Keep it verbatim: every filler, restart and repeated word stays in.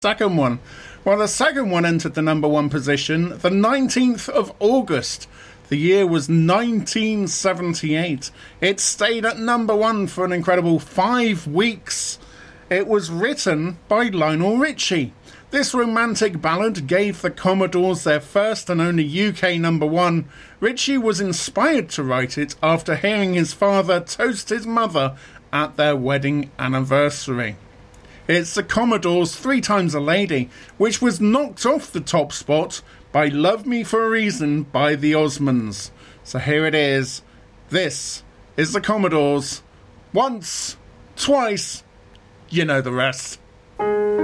Second one. Well, the second one entered the number one position the nineteenth of August. The year was nineteen seventy-eight. It stayed at number one for an incredible five weeks. It was written by Lionel Richie. This romantic ballad gave the Commodores their first and only U K number one. Richie was inspired to write it after hearing his father toast his mother at their wedding anniversary. It's the Commodores' Three Times a Lady, which was knocked off the top spot by Love Me for a Reason by the Osmonds. So here it is. This is the Commodores. Once, twice, you know the rest.